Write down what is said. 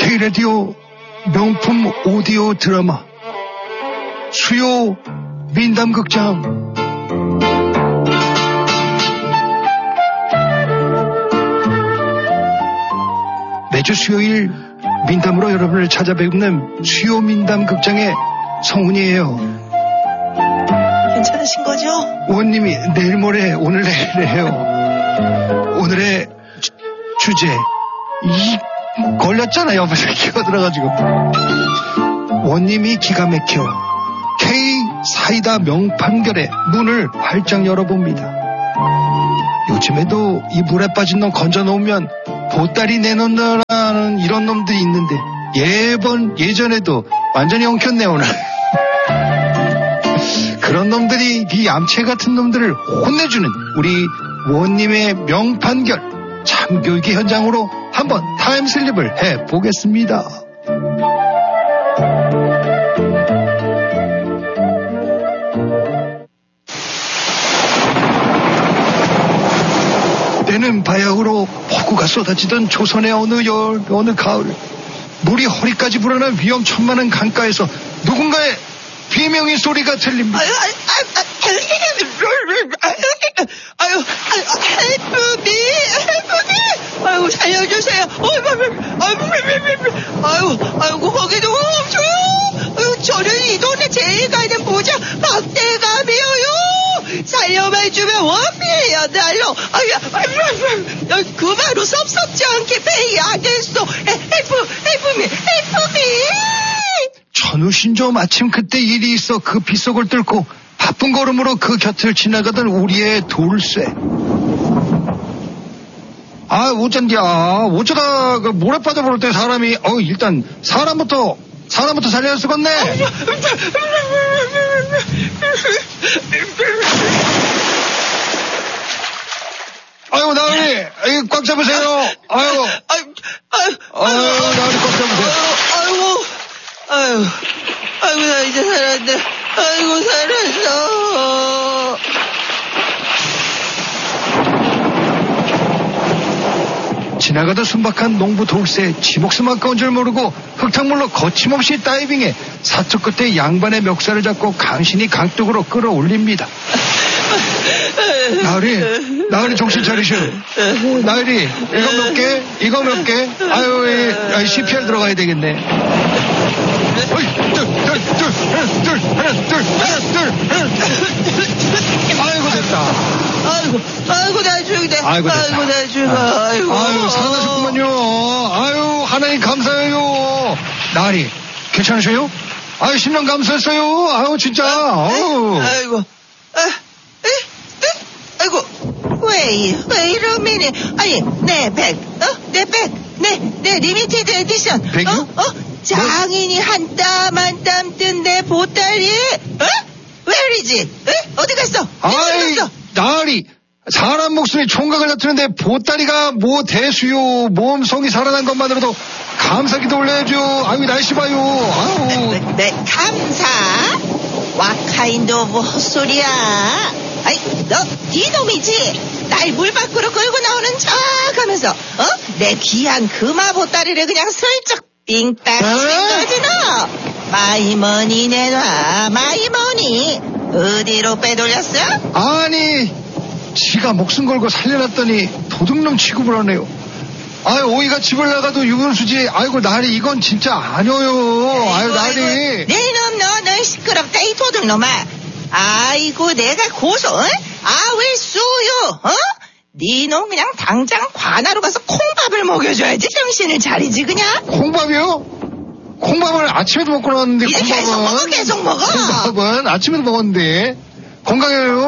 K라디오 명품 오디오 드라마 수요 민담극장. 매주 수요일 민담으로 여러분을 찾아뵙는 수요 민담극장의 성훈이에요. 괜찮으신 거죠? 원님이 내일 모레 오늘 내일이에요. 오늘의 주제 걸렸잖아요. 끼어들어가지고 원님이 기가 막혀 K 사이다 명판결의 문을 활짝 열어봅니다. 요즘에도 이 물에 빠진 놈 건져놓으면 보따리 내놓는다는 이런 놈들이 있는데 예전에도 완전히 엉켰네 오늘. 그런 놈들이 이 얌체 같은 놈들을 혼내주는 우리 원님의 명판결 참교육의 현장으로 한번 타임슬립을 해보겠습니다. 때는 바야흐로 폭우가 쏟아지던 조선의 어느 가을, 물이 허리까지 불어난 위험천만한 강가에서 누군가의 비명의 소리가 들립니다. 아유, 살려주세요. 아이고, 거기 도와줘요. 저는 이 동네 제일 가는 보자 박대감이에요. 살려만 주면 원피해야 달러. 그 바로 섭섭지 않게 배야겠어. Help me. 천우신조 마침 그때 일이 있어 그 빗속을 뚫고 바쁜 걸음으로 그 곁을 지나가던 우리의 돌쇠. 어쩌다 그 모래 빠져버릴 때 사람이 일단 사람부터 살려야 쓰겠네. 아이고 나으리 꽉 잡으세요. 아이고 나으리 꽉 잡으세요. 아이고 나 이제 살았네. 아이고 살았어. 지나가다 순박한 농부 돌쇠 지 목숨 아까운 줄 모르고 흙탕물로 거침없이 다이빙해 사투 끝에 양반의 멱살을 잡고 간신히 강둑으로 끌어올립니다. 나으리 정신 차리시오. 나으리 이거 몇 개? 아유 CPR 들어가야 되겠네. 아이고 됐다. 아이고 나 죽네. 아이고 나 죽어. 아유 살아나셨구만요. 아유 하나님 감사해요. 나으리 괜찮으셔요? 아유 10년 감사했어요. 아유 진짜. 아이고. Wait a minute. 아니, 내 리미티드 에디션. 백이요? 장인이 한 땀 한 땀 뜬 내 보따리. Where is it? 어디 갔어? 아이, 나으리. 사람 목숨이 총각을 다투는데 보따리가 뭐 대수요. 몸송이 살아난 것만으로도 감사기도 올려야죠. 아유, 날씨 봐요. 아유. 네, 감사? What kind of 헛소리야? 아이, 너 니놈이지? 날 물 밖으로 끌고 나오는 척 하면서 내 귀한 금화 보따리를 그냥 슬쩍 빙딱 친 거지 너? 마이머니 내놔. 마이머니 어디로 빼돌렸어? 아니 지가 목숨 걸고 살려놨더니 도둑놈 취급을 하네요. 아유 오이가 집을 나가도 유분수지. 아이고 나리 이건 진짜 아니에요. 아유 나리 내놈 너는 시끄럽다 이 도둑놈아. 아이고 내가 고소. 왜 쏘요? 니놈 그냥 당장 관하로 가서 콩밥을 먹여줘야지. 정신을 차리지 그냥. 콩밥이요? 콩밥을 아침에도 먹고 나왔는데. 이제 계속 먹어. 콩밥은 아침에도 먹었는데 건강해요.